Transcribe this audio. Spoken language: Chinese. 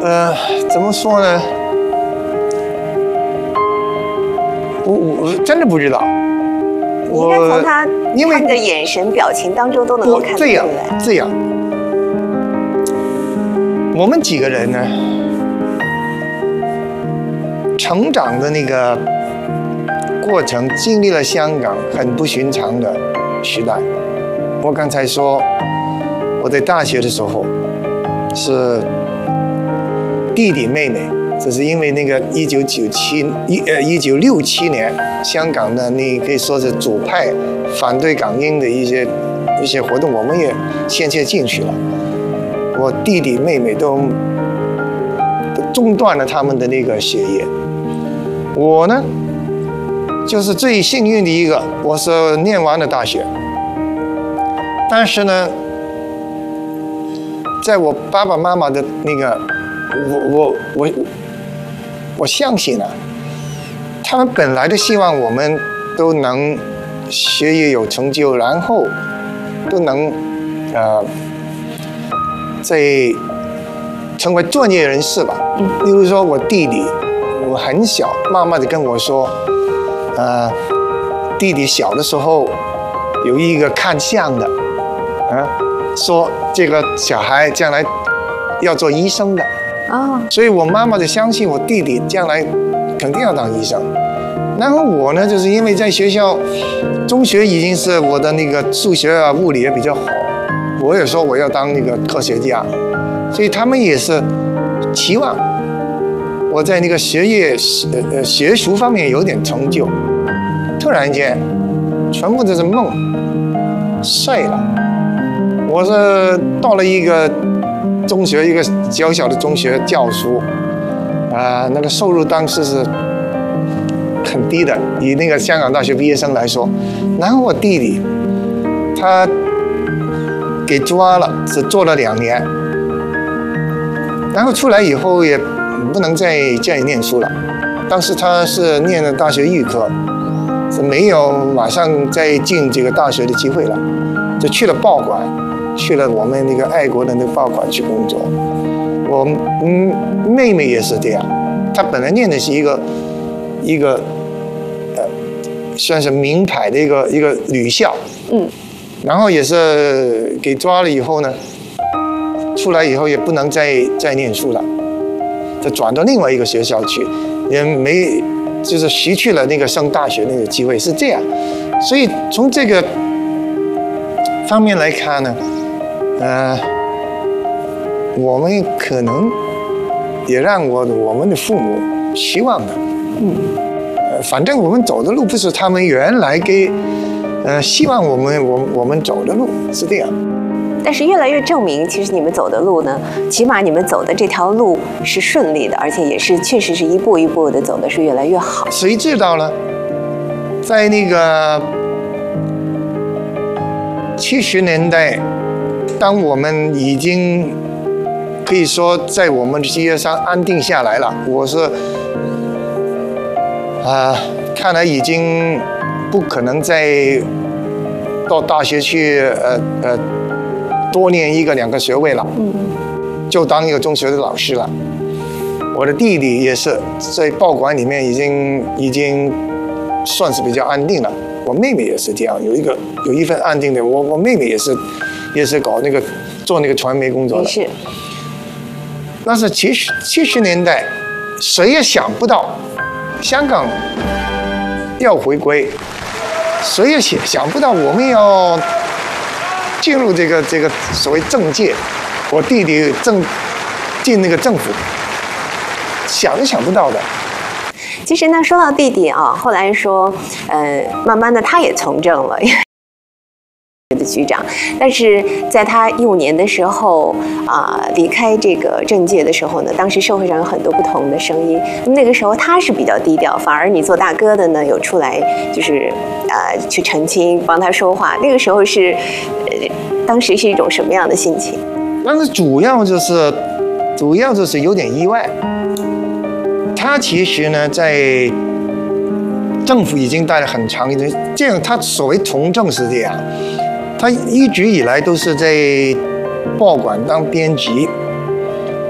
怎么说呢？我真的不知道。 你应该从他看的眼神、表情当中都能够看得出来。 这样，我们几个人呢，成长的那个过程，经历了香港很不寻常的时代。我刚才说，我在大学的时候是弟弟妹妹，这是因为那个1967年香港的那可以说是左派反对港英的一些活动，我们也先进去了。我弟弟妹妹都中断了他们的那个学业。我呢，就是最幸运的一个，我是念完了大学。但是呢，在我爸爸妈妈的那个，我相信啊，他们本来的希望我们都能学业有成就，然后都能在成为专业人士吧。例如说我弟弟，我很小，妈妈就跟我说，弟弟小的时候有一个看相的，说这个小孩将来要做医生的。所以我妈妈就相信我弟弟将来肯定要当医生。然后我呢，就是因为在学校中学已经是我的那个数学啊、物理也比较好，我也说我要当那个科学家，所以他们也是期望我在那个学术方面有点成就。突然间，全部都是梦碎了。我是到了一个中学，一个小小的中学教书，那个收入当时是很低的，以那个香港大学毕业生来说。然后我弟弟他给抓了，只做了2年，然后出来以后也不能再念书了。当时他是念了大学预科，是没有马上再进这个大学的机会了，就去了报馆，去了我们那个爱国的那个报馆去工作。我妹妹也是这样，她本来念的是一个算是名牌的一个女校，然后也是给抓了以后呢，出来以后也不能再念书了，就转到另外一个学校去，也没就是失去了那个上大学那个机会，是这样。所以从这个方面来看呢，我们可能也让我们的父母希望的，反正我们走的路不是他们原来给希望我们走的路，是这样。 但是越来越证明，其实你们走的路呢，起码你们走的这条路是顺利的，而且也是确实是一步一步的走的是越来越好。 谁知道呢？在那个70年代，当我们已经可以说在我们的事业上安定下来了，我是看来已经不可能再到大学去多念1个2个学位了，就当一个中学的老师了。我的弟弟也是在报馆里面已经算是比较安定了。我妹妹也是这样，有一份安定的。我妹妹也是搞那个做那个传媒工作的。 是。 那是70年代，谁也想不到香港要回归，谁也想不到我们要进入这个所谓政界。我弟弟进那个政府，想都想不到的。 其实呢，说到弟弟啊，后来说，慢慢的他也从政了。的局长，但是在他15年的时候离开这个政界的时候呢，当时社会上有很多不同的声音。那个时候他是比较低调，反而你做大哥的呢有出来就是去澄清，帮他说话。那个时候是当时是一种什么样的心情？ 但是主要就是有点意外。他其实呢在政府已经待了很长一段，这样他所谓从政是这样。他一直以来都是在报馆当编辑，